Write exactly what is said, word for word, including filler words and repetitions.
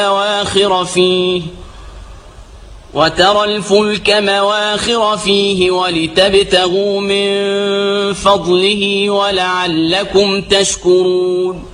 مواخر فيه وترى الفلك مواخر فيه ولتبتغوا من فضله ولعلكم تشكرون